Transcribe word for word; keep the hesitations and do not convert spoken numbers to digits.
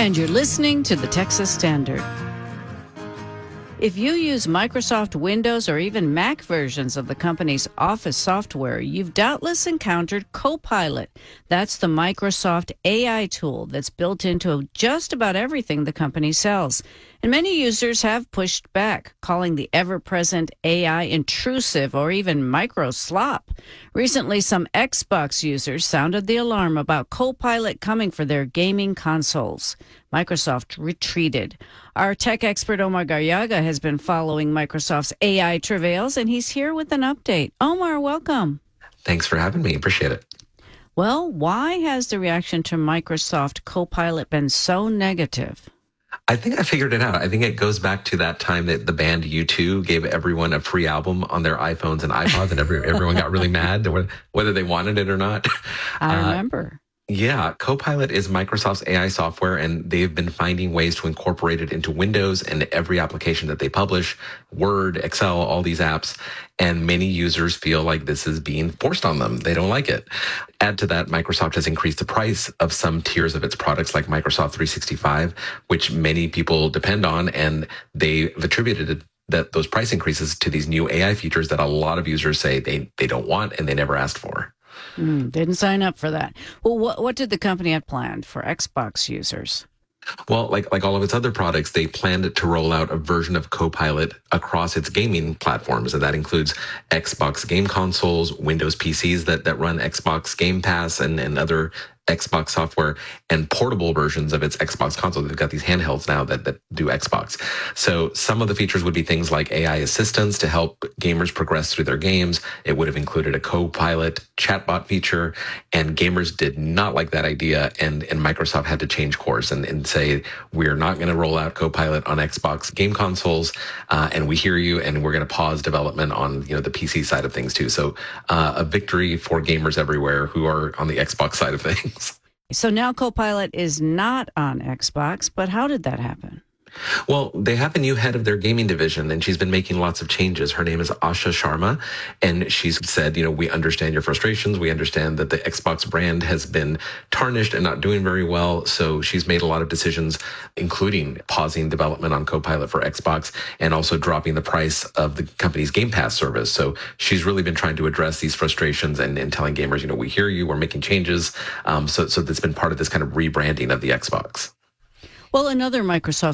And you're listening to the Texas Standard. If you use Microsoft Windows or even Mac versions of the company's Office software, you've doubtless encountered Copilot. That's the Microsoft A I tool that's built into just about everything the company sells. And many users have pushed back, calling the ever-present A I intrusive or even micro-slop. Recently, some Xbox users sounded the alarm about Copilot coming for their gaming consoles. Microsoft retreated. Our tech expert Omar Garriaga has been following Microsoft's A I travails, and he's here with an update. Omar, welcome. Thanks for having me. Appreciate it. Well, why has the reaction to Microsoft Copilot been so negative? I think I figured it out. I think it goes back to that time that the band U two gave everyone a free album on their iPhones and iPods, and every, everyone got really mad whether they wanted it or not. I remember. Uh, Yeah, Copilot is Microsoft's A I software, and they've been finding ways to incorporate it into Windows and every application that they publish, Word, Excel, all these apps. And many users feel like this is being forced on them. They don't like it. Add to that, Microsoft has increased the price of some tiers of its products like Microsoft three sixty-five, which many people depend on, and they've attributed that those price increases to these new A I features that a lot of users say they, they don't want and they never asked for. Mm, didn't sign up for that. Well, what, what did the company have planned for Xbox users? Well, like like all of its other products, they planned to roll out a version of Copilot across its gaming platforms, and that includes Xbox game consoles, Windows P Cs that, that run Xbox Game Pass and, and other Xbox software, and portable versions of its Xbox console. They've got these handhelds now that, that do Xbox. So some of the features would be things like A I assistance to help gamers progress through their games. It would have included a Copilot chatbot feature, and gamers did not like that idea, and, and Microsoft had to change course and, and say, we're not going to roll out Copilot on Xbox game consoles, uh, and we hear you, and we're going to pause development on you know the P C side of things too. So uh, a victory for gamers everywhere who are on the Xbox side of things. So now Copilot is not on Xbox, but how did that happen? Well, they have a new head of their gaming division, and she's been making lots of changes. Her name is Asha Sharma, and she's said, you know, we understand your frustrations. We understand that the Xbox brand has been tarnished and not doing very well. So she's made a lot of decisions, including pausing development on Copilot for Xbox and also dropping the price of the company's Game Pass service. So she's really been trying to address these frustrations and, and telling gamers, you know, we hear you, we're making changes. Um, so, so that's been part of this kind of rebranding of the Xbox. Well, another Microsoft